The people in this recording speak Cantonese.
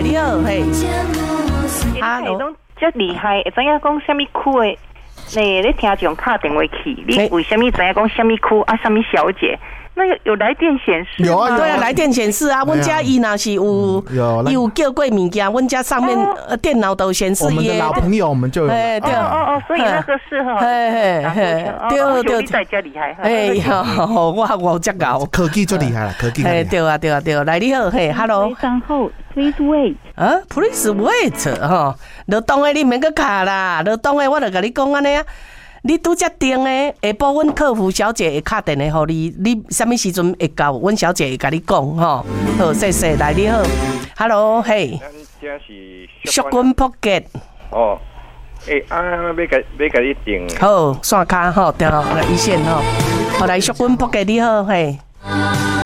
你好，嘿。Hello。 这厉害，会知影讲什么区的？你听众打电话去，你为什么知影讲什么区啊？什么小姐？那有来电显示？ 有啊， 对啊，来电显示啊。阮家伊若是有叫过物件，阮家上面电脑都显示。 我们的老朋友们就有。 对。所以那个是哈。对，你在家厉害。 哎呀，我这搞科技最厉害了，科技。 对啊，来你好，嘿 ，Hello。 非常好 ，Please wait。 Please wait， 吼，落当的你免搁卡啦，落当的我就甲你讲安尼啊。你拄则定的，下晡阮客服小姐会打电话互你，你什么时阵会到？阮小姐会甲你讲吼。好，谢谢，来你好 ，Hello， 嘿。 咱这是淑君扑街。 哦，要甲你定。 好，线卡吼，电话来一线吼，好来淑君扑街你好，嘿。